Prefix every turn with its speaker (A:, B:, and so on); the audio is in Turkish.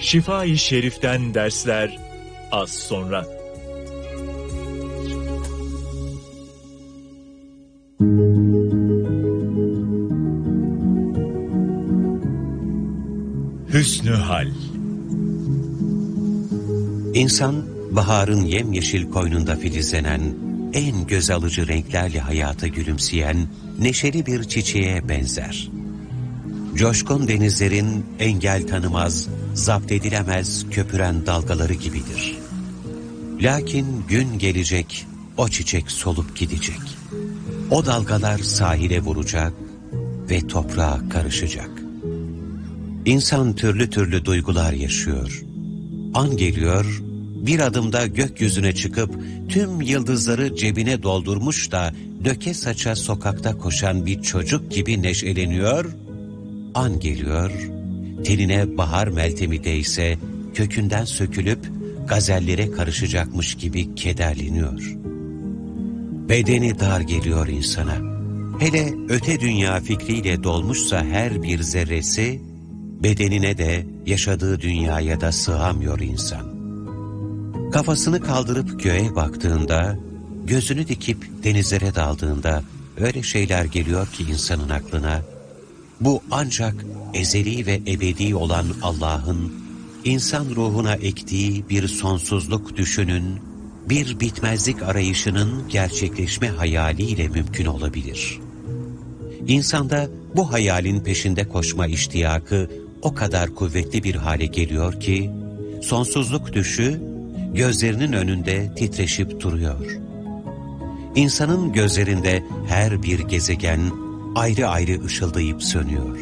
A: Şifa-i Şerif'ten dersler az sonra. Hüsnü hal.
B: İnsan, baharın yemyeşil koynunda filizlenen, en göz alıcı renklerle hayata gülümseyen, neşeli bir çiçeğe benzer. Coşkun denizlerin engel tanımaz, zapt edilemez köpüren dalgaları gibidir. Lakin gün gelecek, o çiçek solup gidecek. O dalgalar sahile vuracak ve toprağa karışacak. İnsan türlü türlü duygular yaşıyor. An geliyor, bir adımda gökyüzüne çıkıp tüm yıldızları cebine doldurmuş da döke saça sokakta koşan bir çocuk gibi neşeleniyor. An geliyor, tenine bahar meltemi değse kökünden sökülüp gazellere karışacakmış gibi kederleniyor. Bedeni dar geliyor insana. Hele öte dünya fikriyle dolmuşsa her bir zerresi, bedenine de yaşadığı dünyaya da sığamıyor insan. Kafasını kaldırıp göğe baktığında, gözünü dikip denizlere daldığında öyle şeyler geliyor ki insanın aklına. Bu ancak ezeli ve ebedi olan Allah'ın insan ruhuna ektiği bir sonsuzluk düşünün, bir bitmezlik arayışının gerçekleşme hayaliyle mümkün olabilir. İnsanda bu hayalin peşinde koşma iştiyakı o kadar kuvvetli bir hale geliyor ki, sonsuzluk düşü gözlerinin önünde titreşip duruyor. İnsanın gözlerinde her bir gezegen ayrı ayrı ışıldayıp sönüyor.